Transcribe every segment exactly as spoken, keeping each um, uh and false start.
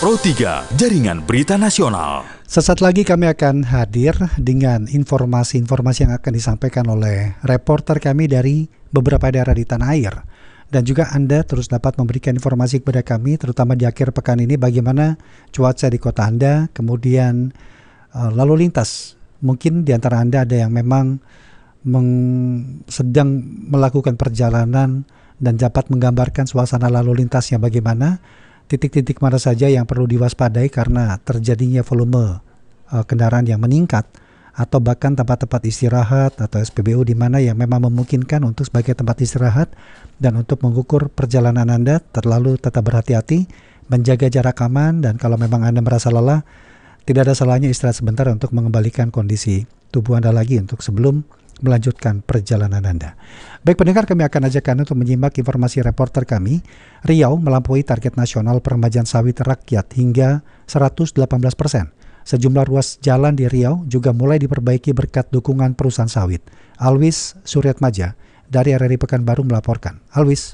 Pro tiga, Jaringan Berita Nasional. Sesaat lagi kami akan hadir dengan informasi-informasi yang akan disampaikan oleh reporter kami dari beberapa daerah di tanah air. Dan juga Anda terus dapat memberikan informasi kepada kami, terutama di akhir pekan ini, bagaimana cuaca di kota Anda, kemudian uh, lalu lintas. Mungkin di antara Anda ada yang memang meng- sedang melakukan perjalanan dan dapat menggambarkan suasana lalu lintasnya bagaimana, titik-titik mana saja yang perlu diwaspadai karena terjadinya volume uh, kendaraan yang meningkat, atau bahkan tempat-tempat istirahat atau S P B U di mana yang memang memungkinkan untuk sebagai tempat istirahat. Dan untuk mengukur perjalanan Anda, terlalu tetap berhati-hati, menjaga jarak aman, dan kalau memang Anda merasa lelah, tidak ada salahnya istirahat sebentar untuk mengembalikan kondisi tubuh Anda lagi untuk sebelum melanjutkan perjalanan Anda. Baik pendengar, kami akan ajak Anda untuk menyimak informasi reporter kami. Riau melampaui target nasional peremajaan sawit rakyat hingga seratus delapan belas persen. Sejumlah ruas jalan di Riau juga mulai diperbaiki berkat dukungan perusahaan sawit. Alwis Suryatmaja dari R R I Pekanbaru melaporkan. Alwis.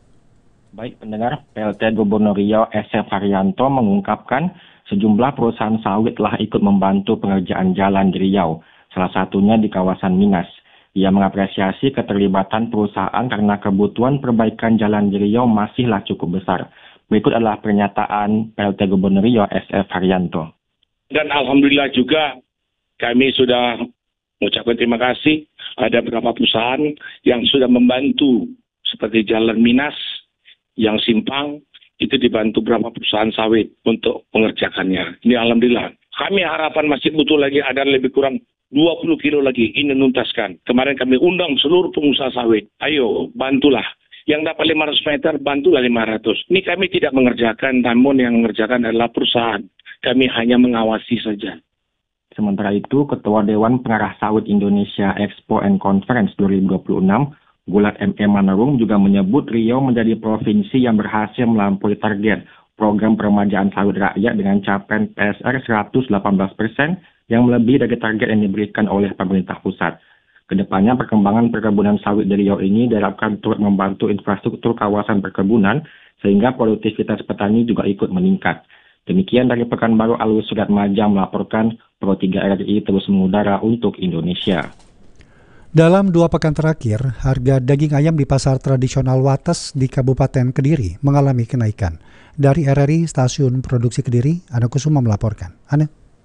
Baik pendengar, P L T Gubernur Riau S F Haryanto mengungkapkan sejumlah perusahaan sawit telah ikut membantu pengerjaan jalan di Riau, salah satunya di kawasan Minas. Ia mengapresiasi keterlibatan perusahaan karena kebutuhan perbaikan jalan di Riau masihlah cukup besar. Berikut adalah pernyataan P L T Gubernur Riau S F Haryanto. Dan alhamdulillah juga kami sudah mengucapkan terima kasih ada beberapa perusahaan yang sudah membantu seperti Jalan Minas yang simpang itu dibantu beberapa perusahaan sawit untuk mengerjakannya. Ini alhamdulillah. Kami harapan masih butuh lagi ada lebih kurang dua puluh kilo lagi ini nuntaskan. Kemarin kami undang seluruh pengusaha sawit. Ayo bantulah. Yang dapat lima ratus meter bantulah lima ratus. Ini kami tidak mengerjakan, namun yang mengerjakan adalah perusahaan. Kami hanya mengawasi saja. Sementara itu, Ketua Dewan Pengarah Sawit Indonesia Expo and Conference dua ribu dua puluh enam, Gulat M E Manurung juga menyebut Riau menjadi provinsi yang berhasil melampaui target program peremajaan sawit rakyat dengan capaian P S R seratus delapan belas persen yang melebihi dari target yang diberikan oleh pemerintah pusat. Kedepannya, perkembangan perkebunan sawit di Riau ini diharapkan turut membantu infrastruktur kawasan perkebunan sehingga produktivitas petani juga ikut meningkat. Demikian dari Pekanbaru, Alwis Suryatmaja melaporkan. Pro tiga R R I terus mengudara untuk Indonesia. Dalam dua pekan terakhir, harga daging ayam di pasar tradisional Wates di Kabupaten Kediri mengalami kenaikan. Dari R R I Stasiun Produksi Kediri, Ana Kusuma melaporkan. Ana?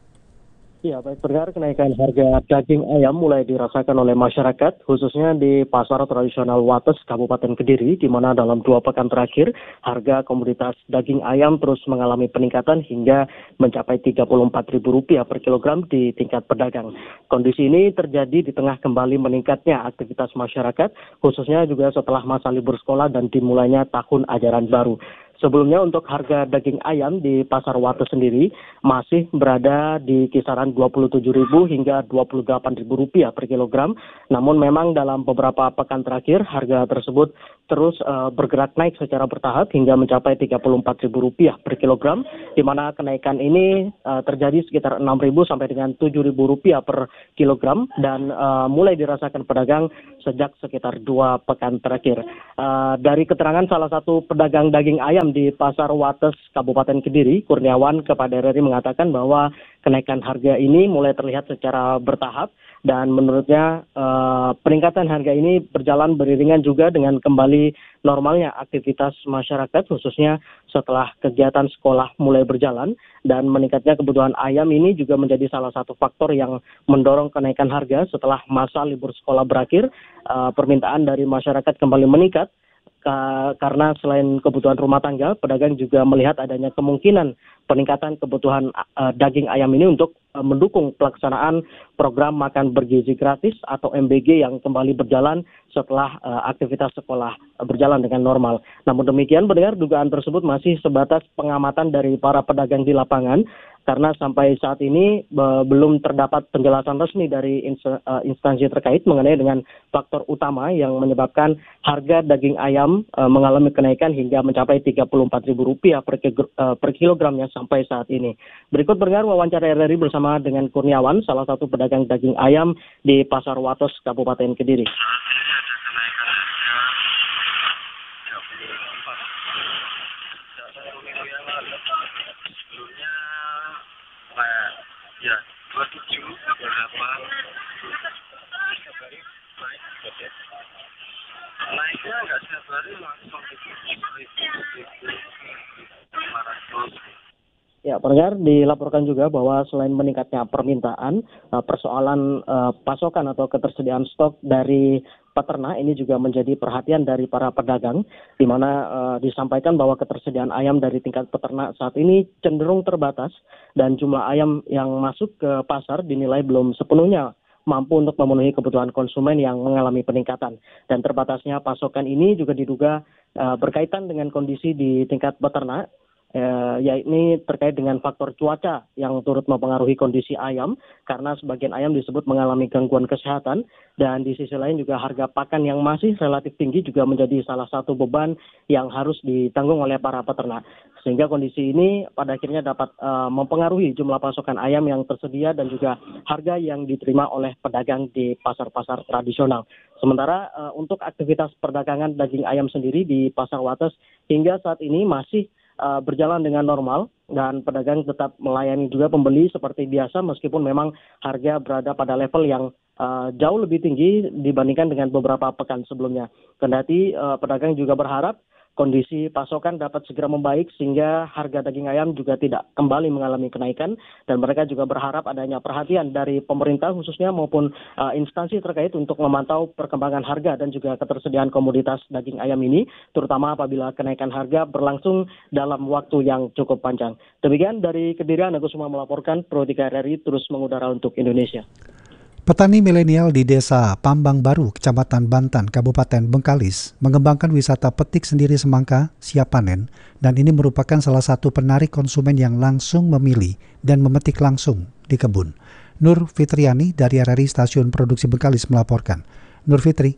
Ya, baik pendengar, kenaikan harga daging ayam mulai dirasakan oleh masyarakat, khususnya di pasar tradisional Wates, Kabupaten Kediri, di mana dalam dua pekan terakhir, harga komoditas daging ayam terus mengalami peningkatan hingga mencapai tiga puluh empat ribu rupiah per kilogram di tingkat pedagang. Kondisi ini terjadi di tengah kembali meningkatnya aktivitas masyarakat, khususnya juga setelah masa libur sekolah dan dimulainya tahun ajaran baru. Sebelumnya untuk harga daging ayam di pasar Wates sendiri masih berada di kisaran dua puluh tujuh ribu hingga dua puluh delapan ribu rupiah per kilogram. Namun memang dalam beberapa pekan terakhir harga tersebut terus uh, bergerak naik secara bertahap hingga mencapai tiga puluh empat ribu rupiah per kilogram, di mana kenaikan ini uh, terjadi sekitar enam ribu sampai dengan tujuh ribu rupiah per kilogram dan uh, mulai dirasakan pedagang sejak sekitar dua pekan terakhir. Uh, dari keterangan salah satu pedagang daging ayam di pasar Wates Kabupaten Kediri, Kurniawan kepada R R I mengatakan bahwa kenaikan harga ini mulai terlihat secara bertahap dan menurutnya uh, peningkatan harga ini berjalan beriringan juga dengan kembali normalnya aktivitas masyarakat, khususnya setelah kegiatan sekolah mulai berjalan, dan meningkatnya kebutuhan ayam ini juga menjadi salah satu faktor yang mendorong kenaikan harga setelah masa libur sekolah berakhir. Uh, permintaan dari masyarakat kembali meningkat. Karena selain kebutuhan rumah tangga, pedagang juga melihat adanya kemungkinan peningkatan kebutuhan uh, daging ayam ini untuk uh, mendukung pelaksanaan program makan bergizi gratis atau M B G yang kembali berjalan setelah uh, aktivitas sekolah uh, berjalan dengan normal. Namun demikian, pendengar, dugaan tersebut masih sebatas pengamatan dari para pedagang di lapangan, karena sampai saat ini be- belum terdapat penjelasan resmi dari inst- uh, instansi terkait mengenai dengan faktor utama yang menyebabkan harga daging ayam uh, mengalami kenaikan hingga mencapai tiga puluh empat ribu rupiah per, kig- uh, per kilogramnya sampai saat ini. Berikut pendengar wawancara R R I bersama dengan Kurniawan, salah satu pedagang daging ayam di Pasar Wates, Kabupaten Kediri. Ya, dua puluh tujuh, delapan. Naiknya nggak setiap hari langsung seribu lima ratus. Ya, pendengar, dilaporkan juga bahwa selain meningkatnya permintaan, uh, persoalan uh, pasokan atau ketersediaan stok dari peternak ini juga menjadi perhatian dari para pedagang, di mana uh, disampaikan bahwa ketersediaan ayam dari tingkat peternak saat ini cenderung terbatas dan jumlah ayam yang masuk ke pasar dinilai belum sepenuhnya mampu untuk memenuhi kebutuhan konsumen yang mengalami peningkatan. Dan terbatasnya pasokan ini juga diduga uh, berkaitan dengan kondisi di tingkat peternak, Eh, yakni terkait dengan faktor cuaca yang turut mempengaruhi kondisi ayam, karena sebagian ayam disebut mengalami gangguan kesehatan, dan di sisi lain juga harga pakan yang masih relatif tinggi juga menjadi salah satu beban yang harus ditanggung oleh para peternak. Sehingga kondisi ini pada akhirnya dapat uh, mempengaruhi jumlah pasokan ayam yang tersedia dan juga harga yang diterima oleh pedagang di pasar-pasar tradisional. Sementara uh, untuk aktivitas perdagangan daging ayam sendiri di Pasar Wates hingga saat ini masih Uh, berjalan dengan normal dan pedagang tetap melayani juga pembeli seperti biasa meskipun memang harga berada pada level yang uh, jauh lebih tinggi dibandingkan dengan beberapa pekan sebelumnya. Kendati uh, pedagang juga berharap kondisi pasokan dapat segera membaik sehingga harga daging ayam juga tidak kembali mengalami kenaikan, dan mereka juga berharap adanya perhatian dari pemerintah khususnya maupun uh, instansi terkait untuk memantau perkembangan harga dan juga ketersediaan komoditas daging ayam ini, terutama apabila kenaikan harga berlangsung dalam waktu yang cukup panjang. Demikian dari Kediri, Agus Suma melaporkan, Pro tiga R R I terus mengudara untuk Indonesia. Petani milenial di Desa Pambang Baru, Kecamatan Bantan, Kabupaten Bengkalis, mengembangkan wisata petik sendiri semangka siap panen, dan ini merupakan salah satu penarik konsumen yang langsung memilih dan memetik langsung di kebun. Nur Fitriani dari R R I Stasiun Produksi Bengkalis melaporkan. Nur Fitri.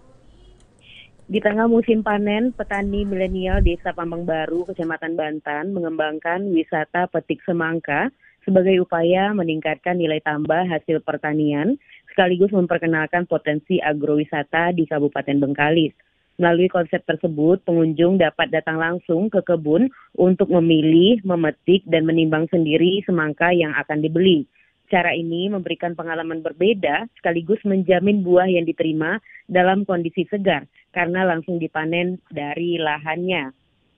Di tengah musim panen, petani milenial Desa Pambang Baru, Kecamatan Bantan, mengembangkan wisata petik semangka sebagai upaya meningkatkan nilai tambah hasil pertanian, sekaligus memperkenalkan potensi agrowisata di Kabupaten Bengkalis. Melalui konsep tersebut, pengunjung dapat datang langsung ke kebun untuk memilih, memetik, dan menimbang sendiri semangka yang akan dibeli. Cara ini memberikan pengalaman berbeda, sekaligus menjamin buah yang diterima dalam kondisi segar, karena langsung dipanen dari lahannya.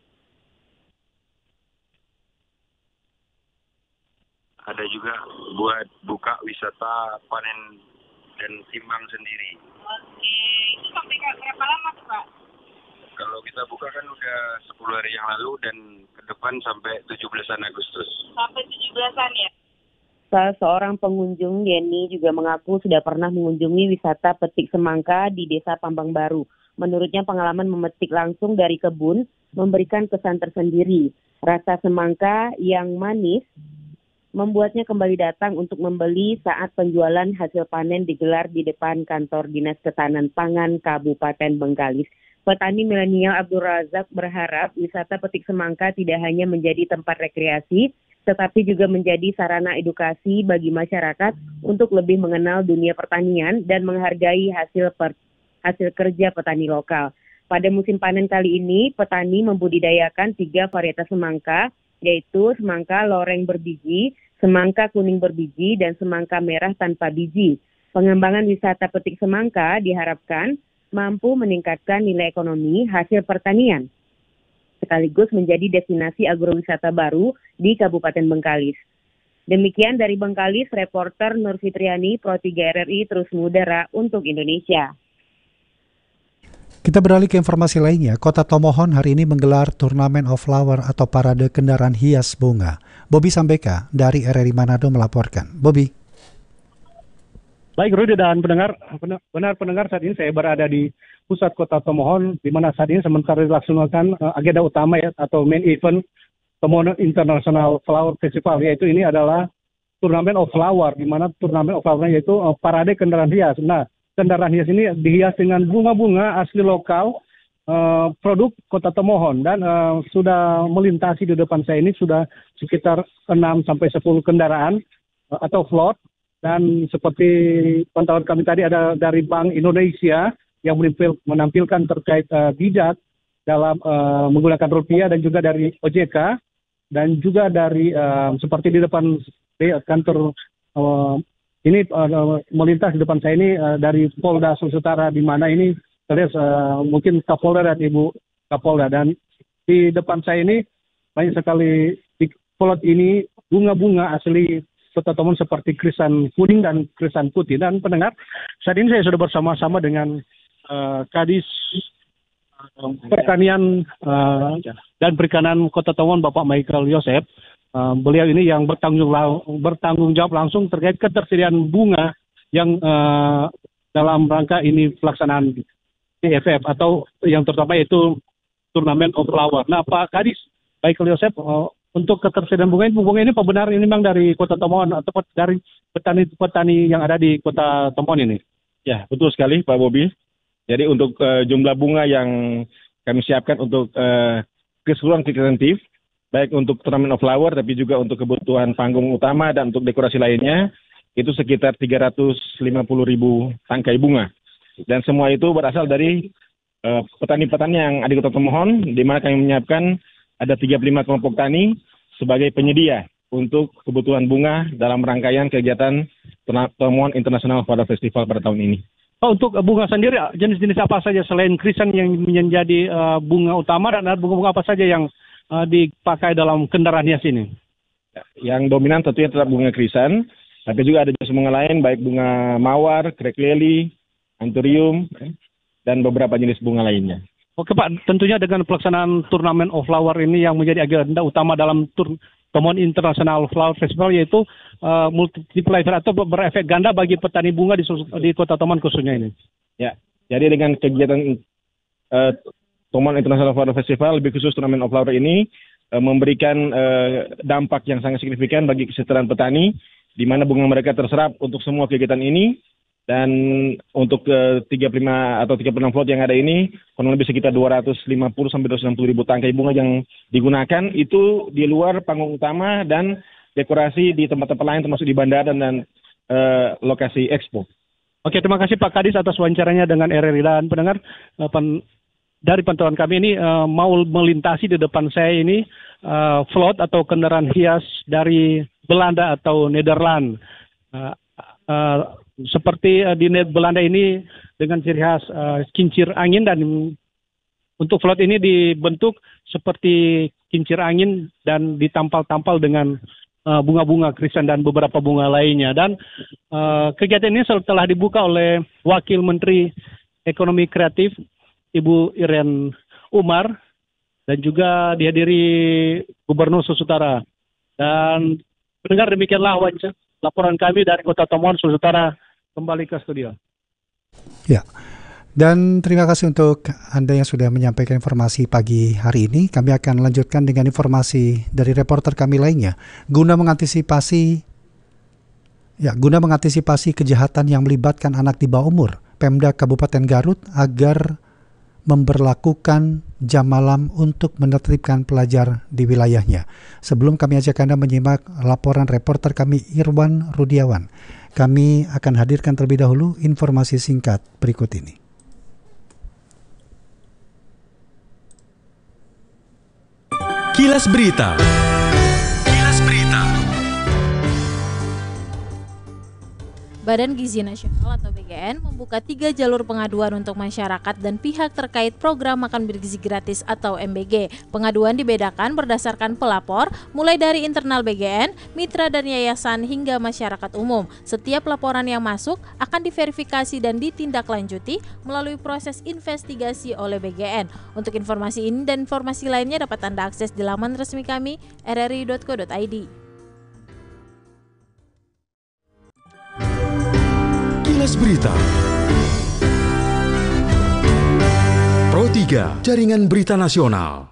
Ada juga buat buka wisata panen dan timbang sendiri. Oke, itu sampai berapa lama tuh, Pak? Kalau kita buka kan udah sepuluh hari yang lalu dan ke depan sampai tujuh belasan Agustus. Sampai tujuh belasan ya? Salah seorang pengunjung, Yeni, juga mengaku sudah pernah mengunjungi wisata petik semangka di Desa Pambang Baru. Menurutnya pengalaman memetik langsung dari kebun memberikan kesan tersendiri. Rasa semangka yang manis membuatnya kembali datang untuk membeli saat penjualan hasil panen digelar di depan kantor Dinas Ketahanan Pangan Kabupaten Bengkalis. Petani milenial Abdul Razak berharap wisata petik semangka tidak hanya menjadi tempat rekreasi, tetapi juga menjadi sarana edukasi bagi masyarakat untuk lebih mengenal dunia pertanian dan menghargai hasil per, hasil kerja petani lokal. Pada musim panen kali ini, petani membudidayakan tiga varietas semangka, yaitu semangka loreng berbiji, semangka kuning berbiji, dan semangka merah tanpa biji. Pengembangan wisata petik semangka diharapkan mampu meningkatkan nilai ekonomi hasil pertanian, sekaligus menjadi destinasi agrowisata baru di Kabupaten Bengkalis. Demikian dari Bengkalis, reporter Nur Fitriani, Pro tiga R R I terus mengudara untuk Indonesia. Kita beralih ke informasi lainnya. Kota Tomohon hari ini menggelar Turnamen of Flower atau Parade Kendaraan Hias Bunga. Bobby Sambeka dari R R I Manado melaporkan. Bobby. Baik, Rudy dan pendengar, benar pendengar, saat ini saya berada di pusat Kota Tomohon, di mana saat ini sementara dilaksanakan uh, agenda utama ya, atau main event Tomohon International Flower Festival, yaitu ini adalah Turnamen of Flower, di mana Turnamen of Flower yaitu uh, Parade Kendaraan Hias. Nah, kendaraan hias ini dihias dengan bunga-bunga asli lokal uh, produk Kota Tomohon, dan uh, sudah melintasi di depan saya ini sudah sekitar enam sampai sepuluh kendaraan uh, atau float, dan seperti pantauan kami tadi ada dari Bank Indonesia yang menampilkan terkait uh, bijak dalam uh, menggunakan rupiah, dan juga dari O J K, dan juga dari uh, seperti di depan kantor uh, ini uh, melintas di depan saya ini uh, dari Polda Sulawesi Utara, di mana ini terlihat uh, mungkin Kapolda dan Ibu Kapolda, dan di depan saya ini banyak sekali di plot ini bunga-bunga asli Kota Tomohon seperti krisan kuning dan krisan putih. Dan pendengar, saat ini saya sudah bersama-sama dengan uh, Kadis uh, Pertanian uh, dan Perikanan Kota Tomohon, Bapak Michael Yosef. Uh, beliau ini yang bertanggung, bertanggung jawab langsung terkait ketersediaan bunga yang uh, dalam rangka ini pelaksanaan T F F atau yang terutama itu Turnamen of Flower. Nah, Pak Kadis Michael Yosef, uh, untuk ketersediaan bunga ini, bunga ini benar ini memang dari Kota Tomohon atau dari petani-petani yang ada di Kota Tomohon ini? Ya, betul sekali Pak Bobi. Jadi untuk uh, jumlah bunga yang kami siapkan untuk uh, keseluruhan kreatif, baik untuk Turnamen of Flower, tapi juga untuk kebutuhan panggung utama dan untuk dekorasi lainnya, itu sekitar tiga ratus lima puluh ribu tangkai bunga. Dan semua itu berasal dari uh, petani-petani yang ada di Kota Tomohon, di mana kami menyiapkan ada tiga puluh lima kelompok tani sebagai penyedia untuk kebutuhan bunga dalam rangkaian kegiatan Tomohon International Flower Festival pada tahun ini. Oh, untuk bunga sendiri, jenis-jenis apa saja selain krisan yang menjadi uh, bunga utama, dan ada bunga-bunga apa saja yang Uh, dipakai dalam kendaraan hias ini? Yang dominan tentunya tetap bunga krisan, tapi juga ada jenis bunga lain, baik bunga mawar, crack lily, anthurium, dan beberapa jenis bunga lainnya. Oke Pak, tentunya dengan pelaksanaan Turnamen of Flower ini yang menjadi agenda utama dalam tur Tomohon International Flower Festival, yaitu uh, multiplier atau berefek ganda bagi petani bunga di, di Kota Tomohon khususnya ini. Ya, jadi dengan kegiatan uh, Tomohon International Flower Festival, lebih khusus Turnamen of Flower ini uh, memberikan uh, dampak yang sangat signifikan bagi kesejahteraan petani, di mana bunga mereka terserap untuk semua kegiatan ini, dan untuk uh, tiga puluh lima atau tiga puluh enam plot yang ada ini, kurang lebih sekitar dua ratus lima puluh sampai dua ratus enam puluh ribu tangkai bunga yang digunakan, itu di luar panggung utama dan dekorasi di tempat-tempat lain termasuk di bandara dan uh, lokasi expo. Oke, terima kasih Pak Kadis atas wawancaranya dengan R R I. Dan pendengar, uh, pen dari pantauan kami ini uh, mau melintasi di depan saya ini uh, float atau kendaraan hias dari Belanda atau Nederland. Uh, uh, seperti uh, di Belanda ini dengan ciri khas uh, kincir angin, dan untuk float ini dibentuk seperti kincir angin dan ditampal-tampal dengan uh, bunga-bunga krisan dan beberapa bunga lainnya. Dan uh, kegiatan ini telah dibuka oleh Wakil Menteri Ekonomi Kreatif Ibu Iren Umar, dan juga dihadiri Gubernur Sulawesi Utara. Dan pendengar, demikianlah wawancara laporan kami dari Kota Tomohon, Sulawesi Utara. Kembali ke studio. Ya, dan terima kasih untuk Anda yang sudah menyampaikan informasi pagi hari ini. Kami akan lanjutkan dengan informasi dari reporter kami lainnya. Guna mengantisipasi, ya, guna mengantisipasi kejahatan yang melibatkan anak di bawah umur, Pemda Kabupaten Garut agar memberlakukan jam malam untuk menertibkan pelajar di wilayahnya. Sebelum kami ajak Anda menyimak laporan reporter kami Irwan Rudiawan, kami akan hadirkan terlebih dahulu informasi singkat berikut ini. Kilas Berita. Kilas Berita. Badan Gizi Nasional atau B G N membuka tiga jalur pengaduan untuk masyarakat dan pihak terkait program makan bergizi gratis atau M B G. Pengaduan dibedakan berdasarkan pelapor, mulai dari internal B G N, mitra dan yayasan hingga masyarakat umum. Setiap laporan yang masuk akan diverifikasi dan ditindaklanjuti melalui proses investigasi oleh B G N. Untuk informasi ini dan informasi lainnya dapat Anda akses di laman resmi kami r r i dot co dot i d. Kilas Berita. Pro tiga, Jaringan Berita Nasional.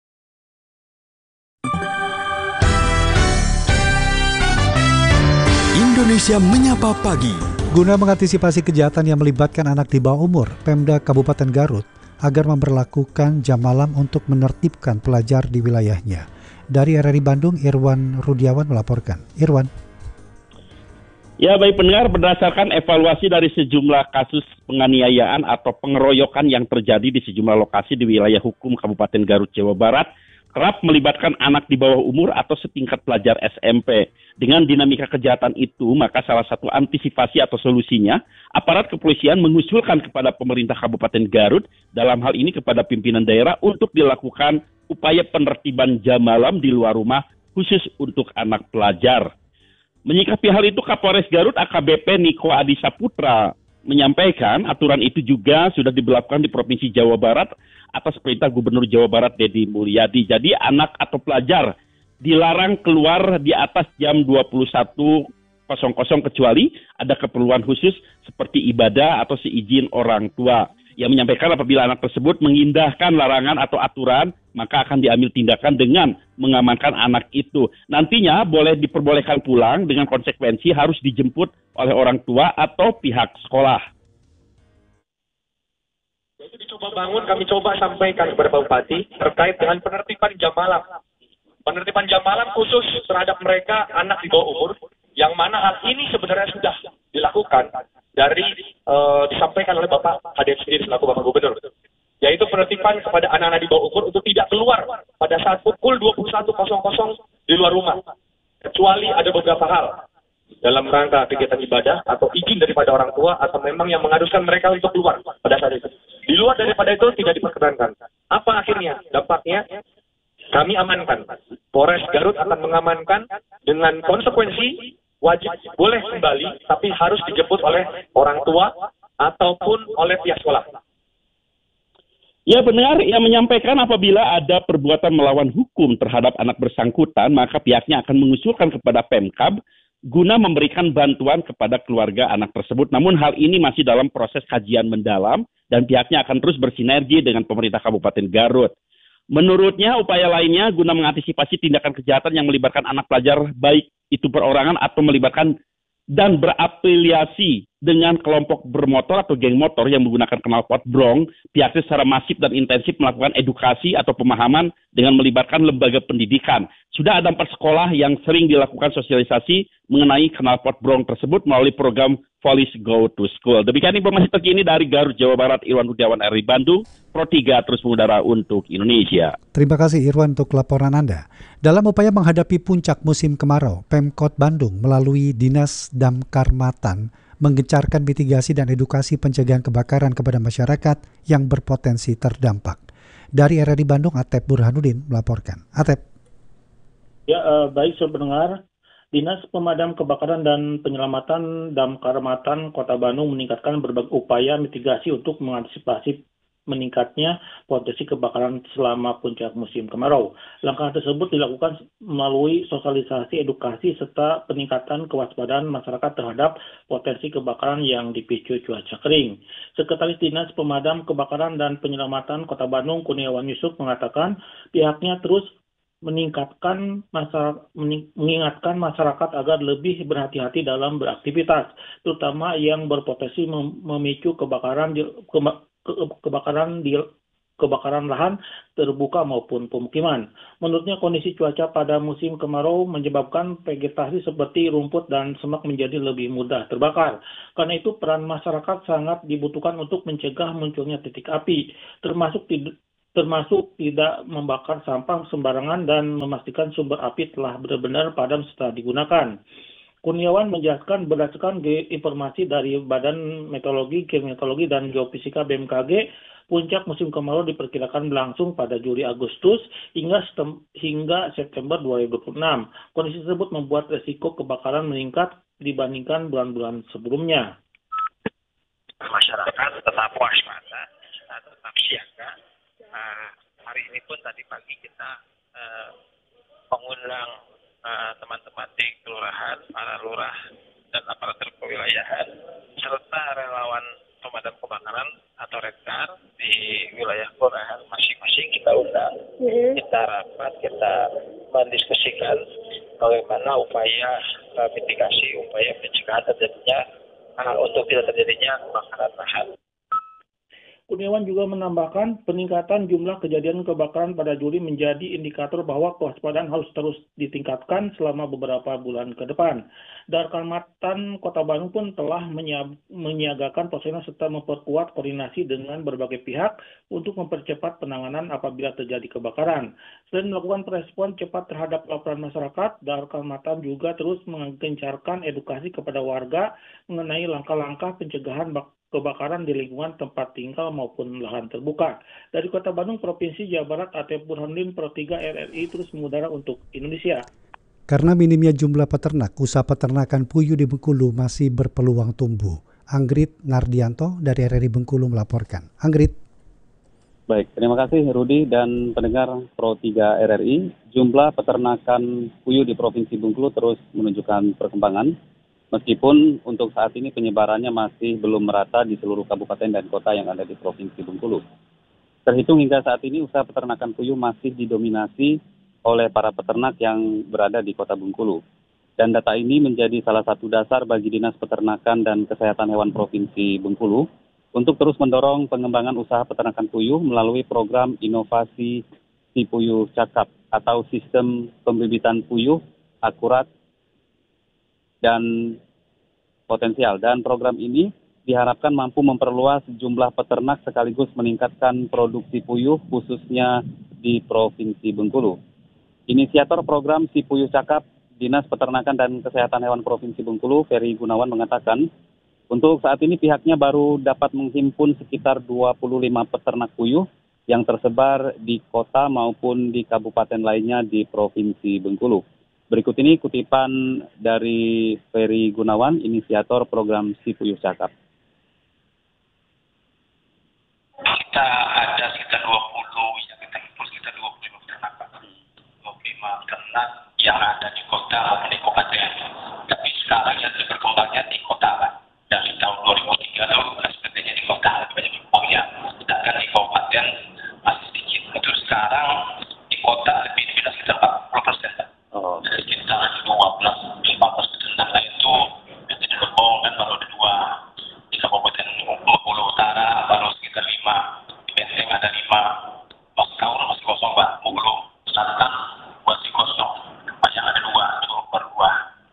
Indonesia Menyapa Pagi. Guna mengantisipasi kejahatan yang melibatkan anak di bawah umur, Pemda Kabupaten Garut agar memberlakukan jam malam untuk menertibkan pelajar di wilayahnya. Dari R R I Bandung, Irwan Rudiawan melaporkan. Irwan. Ya, baik pendengar, berdasarkan evaluasi dari sejumlah kasus penganiayaan atau pengeroyokan yang terjadi di sejumlah lokasi di wilayah hukum Kabupaten Garut, Jawa Barat, kerap melibatkan anak di bawah umur atau setingkat pelajar S M P. Dengan dinamika kejahatan itu, maka salah satu antisipasi atau solusinya, aparat kepolisian mengusulkan kepada pemerintah Kabupaten Garut, dalam hal ini kepada pimpinan daerah, untuk dilakukan upaya penertiban jam malam di luar rumah khusus untuk anak pelajar. Menyikapi hal itu, Kapolres Garut A K B P Niko Adi Saputra menyampaikan aturan itu juga sudah diberlakukan di Provinsi Jawa Barat atas perintah Gubernur Jawa Barat Deddy Mulyadi. Jadi anak atau pelajar dilarang keluar di atas jam dua puluh satu kecuali ada keperluan khusus seperti ibadah atau seizin orang tua. Yang menyampaikan apabila anak tersebut mengindahkan larangan atau aturan, maka akan diambil tindakan dengan mengamankan anak itu. Nantinya boleh diperbolehkan pulang dengan konsekuensi harus dijemput oleh orang tua atau pihak sekolah. Itu dicoba bangun, kami coba sampaikan kepada Pak Bupati terkait dengan penertiban jam malam. Penertiban jam malam khusus terhadap mereka anak di bawah umur, yang mana hal ini sebenarnya sudah dilakukan dari uh, disampaikan oleh Bapak Hadir sendiri selaku Bapak Gubernur, yaitu penertiban kepada anak-anak di bawah umur untuk tidak keluar pada saat pukul dua puluh satu di luar rumah, kecuali ada beberapa hal dalam rangka kegiatan ibadah atau izin daripada orang tua atau memang yang mengharuskan mereka untuk keluar pada saat itu. Di luar daripada itu tidak diperkenankan. Apa akhirnya? Dampaknya kami amankan. Polres Garut akan mengamankan dengan konsekuensi wajib boleh kembali, tapi harus dijemput oleh orang tua ataupun oleh pihak sekolah. Ya benar, ia menyampaikan apabila ada perbuatan melawan hukum terhadap anak bersangkutan, maka pihaknya akan mengusulkan kepada Pemkab guna memberikan bantuan kepada keluarga anak tersebut. Namun hal ini masih dalam proses kajian mendalam dan pihaknya akan terus bersinergi dengan pemerintah Kabupaten Garut. Menurutnya, upaya lainnya guna mengantisipasi tindakan kejahatan yang melibatkan anak pelajar, baik itu perorangan atau melibatkan dan berafiliasi dengan kelompok bermotor atau geng motor yang menggunakan knalpot brong, pihaknya secara masif dan intensif melakukan edukasi atau pemahaman dengan melibatkan lembaga pendidikan. Sudah ada empat sekolah yang sering dilakukan sosialisasi mengenai knalpot brong tersebut melalui program Police Go to School. Demikian informasi terkini dari Garut, Jawa Barat, Irwan Rudiawan R I Bandung, Pro tiga terus mengudara untuk Indonesia. Terima kasih Irwan untuk laporan Anda. Dalam upaya menghadapi puncak musim kemarau, Pemkot Bandung melalui Dinas Damkarmatan menggencarkan mitigasi dan edukasi pencegahan kebakaran kepada masyarakat yang berpotensi terdampak. Dari R R I Bandung, Atep Burhanuddin melaporkan. Atep. Ya, uh, baik pendengar. Dinas Pemadam Kebakaran dan Penyelamatan Damkarmatan Kota Bandung meningkatkan berbagai upaya mitigasi untuk mengantisipasi meningkatnya potensi kebakaran selama puncak musim kemarau. Langkah tersebut dilakukan melalui sosialisasi, edukasi, serta peningkatan kewaspadaan masyarakat terhadap potensi kebakaran yang dipicu cuaca kering. Sekretaris Dinas Pemadam Kebakaran dan Penyelamatan Kota Bandung, Kurniawan Yusuf, mengatakan pihaknya terus meningkatkan masyarakat, mengingatkan masyarakat agar lebih berhati-hati dalam beraktivitas, terutama yang berpotensi memicu kebakaran di, keba, ke, kebakaran di kebakaran lahan terbuka maupun pemukiman. Menurutnya kondisi cuaca pada musim kemarau menyebabkan vegetasi seperti rumput dan semak menjadi lebih mudah terbakar. Karena itu peran masyarakat sangat dibutuhkan untuk mencegah munculnya titik api, termasuk tidak termasuk tidak membakar sampah sembarangan dan memastikan sumber api telah benar-benar padam setelah digunakan. Kurniawan menjelaskan berdasarkan informasi dari Badan Meteorologi, Klimatologi, dan Geofisika B M K G, puncak musim kemarau diperkirakan berlangsung pada Juli Agustus hingga, hingga September dua ribu dua puluh enam. Kondisi tersebut membuat resiko kebakaran meningkat dibandingkan bulan-bulan sebelumnya. Masyarakat tetap waspada, tetap siaga. Uh, hari ini pun tadi pagi kita uh, mengundang uh, teman-teman di kelurahan, para lurah dan aparatur kewilayahan serta relawan pemadam kebakaran atau redkar di wilayah kelurahan masing-masing kita undang, kita rapat, kita mendiskusikan bagaimana upaya uh, mitigasi, upaya pencegahan terjadinya uh, untuk tidak terjadinya kebakaran lahan. Kurniawan juga menambahkan peningkatan jumlah kejadian kebakaran pada Juli menjadi indikator bahwa kewaspadaan harus terus ditingkatkan selama beberapa bulan ke depan. Darkramatan Kota Bandung pun telah menyiagakan personel serta memperkuat koordinasi dengan berbagai pihak untuk mempercepat penanganan apabila terjadi kebakaran. Selain melakukan respon cepat terhadap laporan masyarakat, Darkramatan juga terus menggencarkan edukasi kepada warga mengenai langkah-langkah pencegahan kebakaran di lingkungan tempat tinggal maupun lahan terbuka. Dari Kota Bandung, Provinsi Jawa Barat, Atep Burhanuddin, Pro tiga R R I terus mengudara untuk Indonesia. Karena minimnya jumlah peternak, usaha peternakan puyuh di Bengkulu masih berpeluang tumbuh. Anggrit Nardianto dari R R I Bengkulu melaporkan. Anggrit. Baik, terima kasih Rudi dan pendengar Pro tiga R R I. Jumlah peternakan puyuh di Provinsi Bengkulu terus menunjukkan perkembangan. Meskipun untuk saat ini penyebarannya masih belum merata di seluruh kabupaten dan kota yang ada di Provinsi Bengkulu. Terhitung hingga saat ini usaha peternakan puyuh masih didominasi oleh para peternak yang berada di Kota Bengkulu. Dan data ini menjadi salah satu dasar bagi Dinas Peternakan dan Kesehatan Hewan Provinsi Bengkulu untuk terus mendorong pengembangan usaha peternakan puyuh melalui program inovasi Si Puyuh Cakap atau sistem pembibitan puyuh akurat dan potensial. Dan program ini diharapkan mampu memperluas jumlah peternak sekaligus meningkatkan produksi puyuh khususnya di Provinsi Bengkulu. Inisiator program Si Puyuh Cakap, Dinas Peternakan dan Kesehatan Hewan Provinsi Bengkulu, Ferry Gunawan mengatakan, untuk saat ini pihaknya baru dapat menghimpun sekitar dua puluh lima peternak puyuh yang tersebar di kota maupun di kabupaten lainnya di Provinsi Bengkulu. Berikut ini kutipan dari Ferry Gunawan, inisiator program Si Puyuh Cakap. Kita ada sekitar dua puluh, yang kita impus sekitar dua puluh lima peternak, dua puluh lima peternak yang ada di kota maupun di kabupaten. Tapi sekarang yang berkembangnya di kota, Pak. Dari tahun dua ribu tiga lalu sepertinya di kota lebih banyak berkembangnya. Sedangkan di kabupaten masih sedikit. Untuk sekarang di kota lebih dari sekitar empat puluh persen, Pak. Oh. Dari sekitar dua belas lima belas peternak lain itu yang tidak berbohong kan baru ada dua. Di Kabupaten Bengkulu Utara baru sekitar lima, di Benteng ada lima, Maskaur masih kosong, Pak. Bengkulu Selatan masih kosong, masih ada dua, cuma berdua.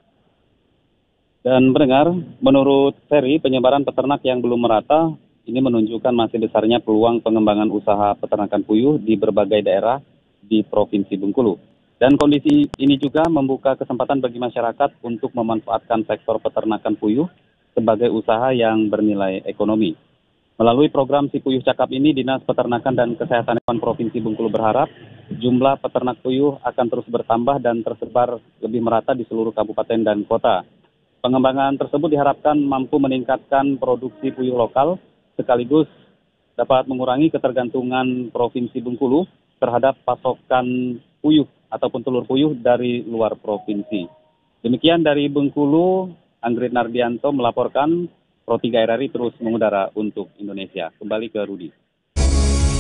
Dan pendengar, menurut Ferry, penyebaran peternak yang belum merata ini menunjukkan masih besarnya peluang pengembangan usaha peternakan puyuh di berbagai daerah di Provinsi Bengkulu. Dan kondisi ini juga membuka kesempatan bagi masyarakat untuk memanfaatkan sektor peternakan puyuh sebagai usaha yang bernilai ekonomi. Melalui program Si Puyuh Cakap ini, Dinas Peternakan dan Kesehatan Hewan Provinsi Bengkulu berharap jumlah peternak puyuh akan terus bertambah dan tersebar lebih merata di seluruh kabupaten dan kota. Pengembangan tersebut diharapkan mampu meningkatkan produksi puyuh lokal sekaligus dapat mengurangi ketergantungan Provinsi Bengkulu terhadap pasokan puyuh ataupun telur puyuh dari luar provinsi. Demikian dari Bengkulu, Anggrit Nardianto melaporkan. Pro tiga R R I terus mengudara untuk Indonesia. Kembali ke Rudi.